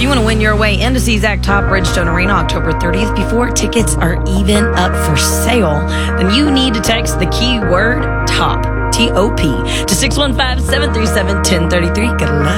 want to win your way in to see Zach Top Bridgestone Arena October 30th before tickets are even up for sale, then you need to text the keyword TOP, T-O-P, to 615-737-1033. Good luck.